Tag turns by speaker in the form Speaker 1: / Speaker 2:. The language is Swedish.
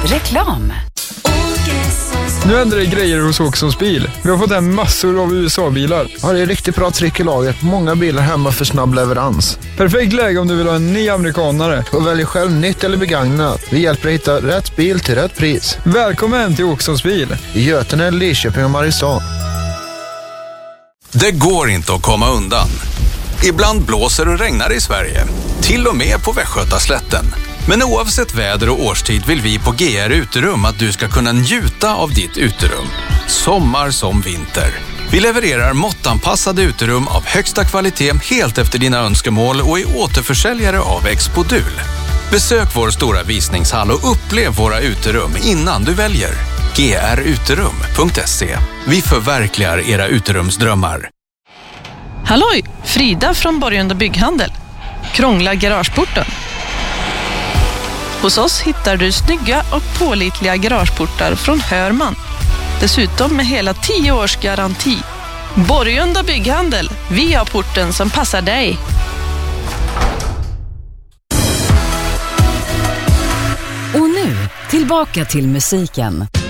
Speaker 1: Reklam.
Speaker 2: Nu ändrar det grejer hos Åkessons bil. Vi har fått hem massor av USA-bilar.
Speaker 3: Ja, det är riktigt bra tryck i laget. Många bilar hemma för snabb leverans.
Speaker 2: Perfekt läge om du vill ha en ny amerikanare.
Speaker 3: Och välj själv nytt eller begagnat. Vi hjälper dig hitta rätt bil till rätt pris.
Speaker 2: Välkommen hem till Åkessons bil.
Speaker 3: I Götene, Lidköping och Mariestad.
Speaker 4: Det går inte att komma undan. Ibland blåser och regnar i Sverige. Till och med på Västgötaslätten. Men oavsett väder och årstid vill vi på GR Uterum att du ska kunna njuta av ditt uterum. Sommar som vinter. Vi levererar måttanpassade uterum av högsta kvalitet helt efter dina önskemål och är återförsäljare av Expodul. Besök vår stora visningshall och upplev våra uterum innan du väljer. gruterum.se. Vi förverkligar era uterumsdrömmar.
Speaker 5: Halloj, Frida från Borgunda Bygghandel. Krångla garageporten. Hos oss hittar du snygga och pålitliga garageportar från Hörman. Dessutom med hela 10 års garanti. Borgunda Bygghandel. Vi har porten som passar dig.
Speaker 1: Och nu, tillbaka till musiken.